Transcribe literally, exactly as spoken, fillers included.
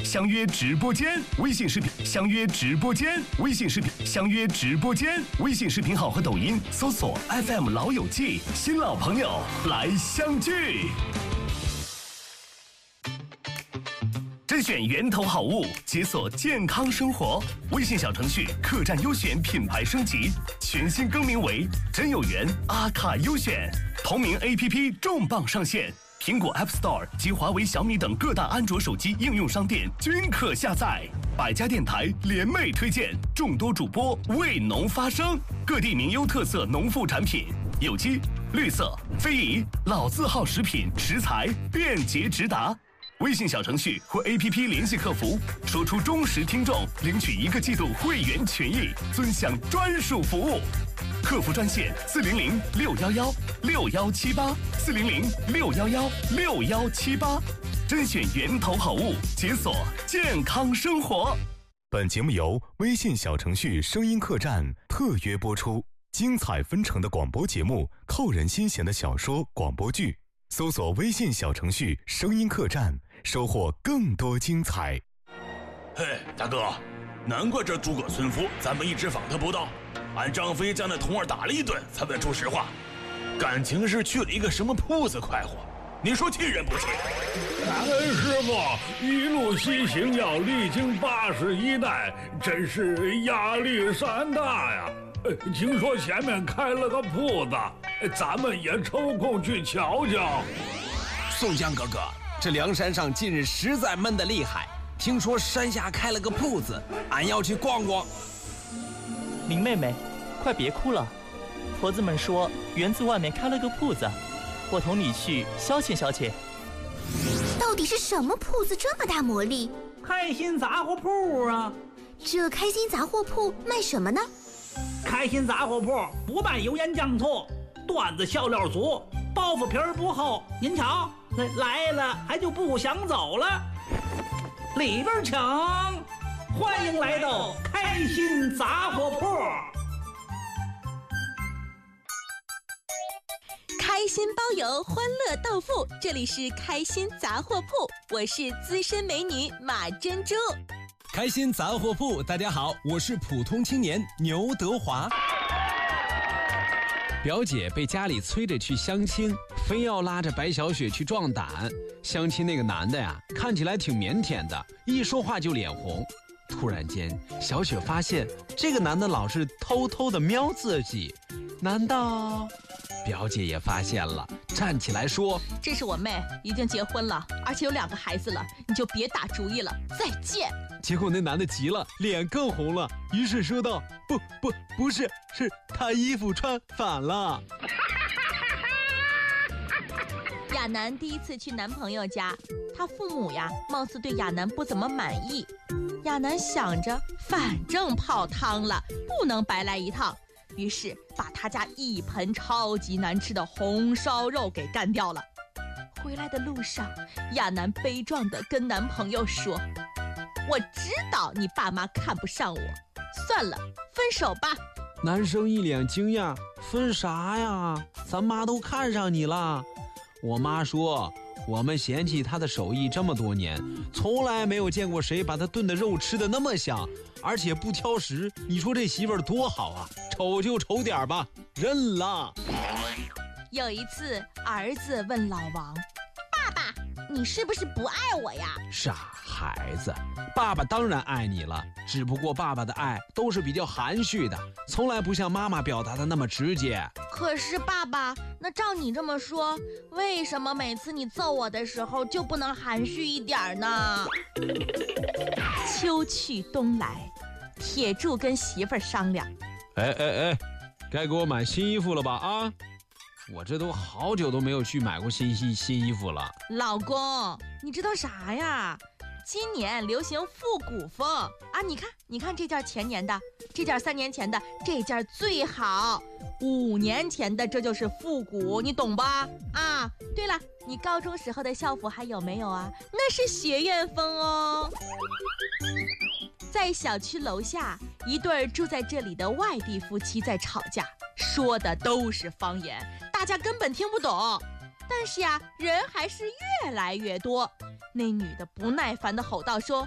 相约直播间，微信视频相约直播间，微信视频相约直播间，微信视频号和抖音搜索 F M 老友记，新老朋友来相聚。甄选源头好物，解锁健康生活。微信小程序客栈优选品牌升级，全新更名为真有缘阿卡优选。同名 A P P 重磅上线，苹果 App Store 及华为、小米等各大安卓手机应用商店均可下载。百家电台联袂推荐，众多主播为农发声，各地名优特色农副产品，有机、绿色、非遗、老字号食品食材便捷直达。微信小程序或 A P P 联系客服，说出忠实听众，领取一个季度会员权益，尊享专属服务。客服专线四零零六幺幺六幺七八四零零六幺幺六幺七八，甄选源头好物，解锁健康生活。本节目由微信小程序声音客栈特约播出，精彩纷呈的广播节目，扣人心弦的小说广播剧。搜索微信小程序声音客栈，收获更多精彩。 嘿，大哥，难怪这诸葛村夫咱们一直访他不到，俺张飞将那童儿打了一顿才问出实话，感情是去了一个什么铺子快活，你说气人不气？ 感恩师傅一路西行要历经八十一代，真是压力山大呀。听说前面开了个铺子，咱们也抽空去瞧瞧。 宋江哥哥，这梁山上近日实在闷得厉害，听说山下开了个铺子，俺要去逛逛。 林妹妹，快别哭了，婆子们说园子外面开了个铺子，我同你去消遣消遣。 到底是什么铺子这么大魔力？ 开心杂货铺啊！ 这开心杂货铺卖什么呢？ 开心杂货铺不卖油盐酱醋，段子笑料足，包袱皮儿不厚。您瞧，来了还就不想走了。里边请，欢迎来到开心杂货铺。 开心包邮，欢乐到付，这里是开心杂货铺，我是资深美女马珍珠。 开心杂货铺，大家好，我是普通青年牛德华。表姐被家里催着去相亲，非要拉着白小雪去壮胆。相亲那个男的呀，看起来挺腼腆的，一说话就脸红。突然间，小雪发现这个男的老是偷偷的瞄自己，难道……表姐也发现了，站起来说：“ 这是我妹，已经结婚了，而且有两个孩子了，你就别打主意了，再见。” 结果那男的急了，脸更红了，于是说道：“不不不是，是他衣服穿反了。” 亚楠第一次去男朋友家，他父母呀，貌似对亚楠不怎么满意。亚楠想着，反正泡汤了，不能白来一趟。于是把他家一盆超级难吃的红烧肉给干掉了。回来的路上，亚楠悲壮地跟男朋友说：“我知道你爸妈看不上我，算了，分手吧。” 男生一脸惊讶：“分啥呀？咱妈都看上你了。”我妈说：“我们嫌弃她的手艺这么多年，从来没有见过谁把她炖的肉吃得那么香，而且不挑食。你说这媳妇儿多好啊！丑就丑点吧，认了。” 有一次，儿子问老王：“爸爸，你是不是不爱我呀？” 傻孩子，爸爸当然爱你了，只不过爸爸的爱都是比较含蓄的，从来不像妈妈表达的那么直接。 可是爸爸，那照你这么说，为什么每次你揍我的时候就不能含蓄一点呢？秋去冬来，铁柱跟媳妇儿商量：“ 哎哎哎，该给我买新衣服了吧？啊，我这都好久都没有去买过新新新衣服了。” 老公，你知道啥呀？今年流行复古风啊！你看，你看这件前年的，这件三年前的，这件最好，五年前的这就是复古，你懂吧？啊，对了，你高中时候的校服还有没有啊？那是学院风哦。在小区楼下，一对住在这里的外地夫妻在吵架，说的都是方言，大家根本听不懂。但是呀，人还是越来越多。那女的不耐烦地吼道说：